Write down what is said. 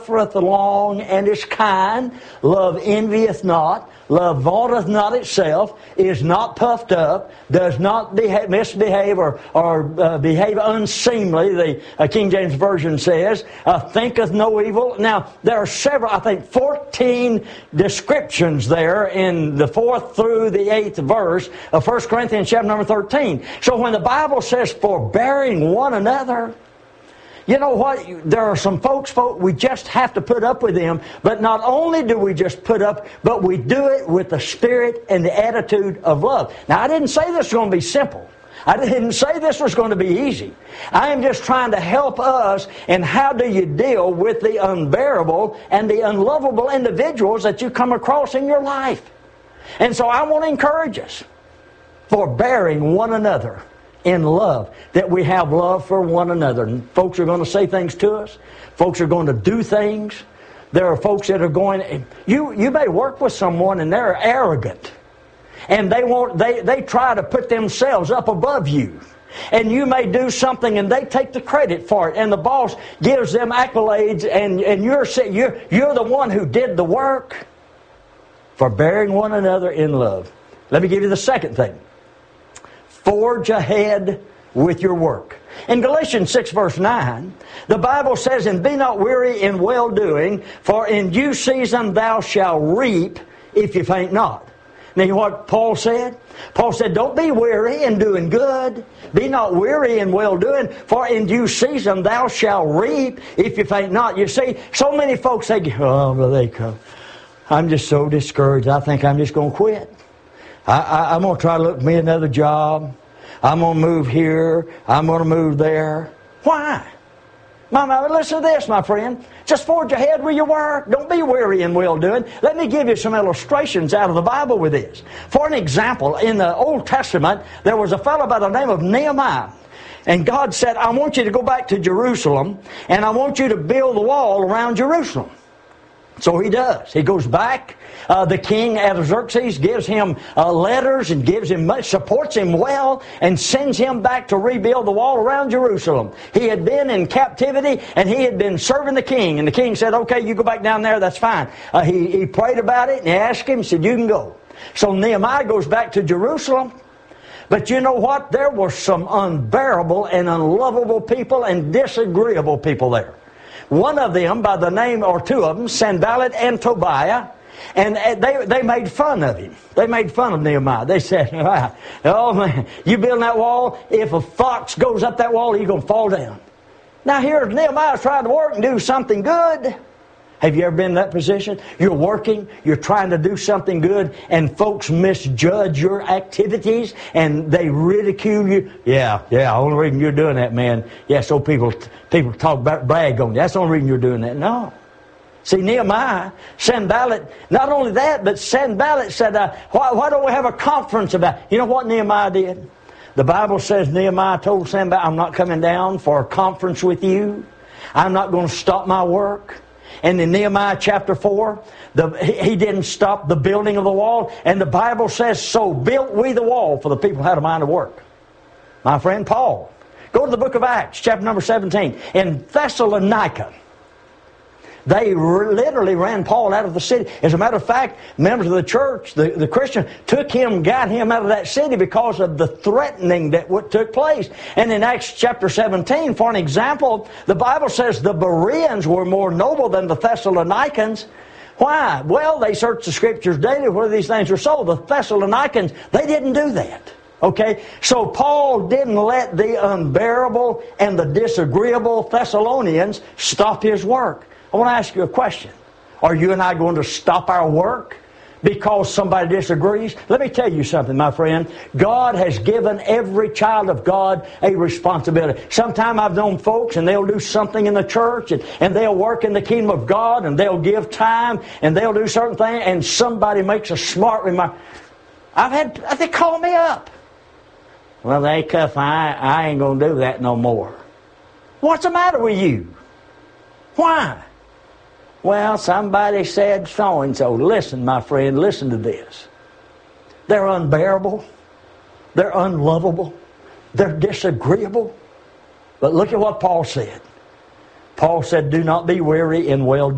suffereth long and is kind. Love envieth not. Love vaunteth not itself, is not puffed up, does not misbehave or behave unseemly, the King James Version says, thinketh no evil. Now, there are several, I think 14 descriptions there in the 4th through the 8th verse of 1 Corinthians chapter number 13. So when the Bible says, forbearing one another, you know what? There are some folks, we just have to put up with them. But not only do we just put up, but we do it with the spirit and the attitude of love. Now, I didn't say this was going to be simple. I didn't say this was going to be easy. I am just trying to help us in how do you deal with the unbearable and the unlovable individuals that you come across in your life. And so I want to encourage us, forbearing one another in love, that we have love for one another. And folks are going to say things to us. Folks are going to do things. There are folks that are going, you may work with someone and they're arrogant. And they try to put themselves up above you. And you may do something and they take the credit for it. And the boss gives them accolades and you're the one who did the work. Forbearing one another in love. Let me give you the second thing. Forge ahead with your work. In Galatians 6 verse 9, the Bible says, and be not weary in well-doing, for in due season thou shalt reap if you faint not. Now, you know what Paul said? Paul said, don't be weary in doing good. Be not weary in well-doing, for in due season thou shalt reap if you faint not. You see, so many folks say, oh, well, they come. I'm just so discouraged. I think I'm just going to quit. I'm going to try to look for me another job. I'm going to move here. I'm going to move there. Why? Mama, listen to this, my friend. Just forge ahead with your work. Don't be weary in well-doing. Let me give you some illustrations out of the Bible with this. For an example, in the Old Testament, there was a fellow by the name of Nehemiah. And God said, I want you to go back to Jerusalem, and I want you to build the wall around Jerusalem. So he does. He goes back. The king Artaxerxes gives him letters and supports him well and sends him back to rebuild the wall around Jerusalem. He had been in captivity and he had been serving the king. And the king said, okay, you go back down there, that's fine. He prayed about it and he asked him, said, you can go. So Nehemiah goes back to Jerusalem. But you know what? There were some unbearable and unlovable people and disagreeable people there. One of them, by the name, or two of them, Sanballat and Tobiah, and they made fun of him. They made fun of Nehemiah. They said, oh man, you building that wall, if a fox goes up that wall, he's going to fall down. Now here's Nehemiah trying to work and do something good. Have you ever been in that position? You're working, you're trying to do something good, and folks misjudge your activities, and they ridicule you. Yeah, only reason you're doing that, man. Yeah, so people talk about, brag on you. That's the only reason you're doing that. No. See, Nehemiah, Sanballat, not only that, but Sanballat said, why don't we have a conference about it? You know what Nehemiah did? The Bible says Nehemiah told Sanballat, I'm not coming down for a conference with you. I'm not going to stop my work. And in Nehemiah chapter 4, he didn't stop the building of the wall. And the Bible says, so built we the wall, for the people had a mind to work. My friend Paul, go to the book of Acts, chapter number 17. In Thessalonica, they literally ran Paul out of the city. As a matter of fact, members of the church, the Christian, got him out of that city because of the threatening that took place. And in Acts chapter 17, for an example, the Bible says the Bereans were more noble than the Thessalonians. Why? Well, they searched the Scriptures daily whether these things are so. The Thessalonians, they didn't do that. Okay? So Paul didn't let the unbearable and the disagreeable Thessalonians stop his work. I want to ask you a question. Are you and I going to stop our work because somebody disagrees? Let me tell you something, my friend. God has given every child of God a responsibility. Sometimes I've known folks and they'll do something in the church and they'll work in the kingdom of God and they'll give time and they'll do certain things and somebody makes a smart remark. They call me up. Well, they cuff, I ain't going to do that no more. What's the matter with you? Why? Well, somebody said so-and-so. Listen, my friend, listen to this. They're unbearable. They're unlovable. They're disagreeable. But look at what Paul said. Paul said, do not be weary in well-doing.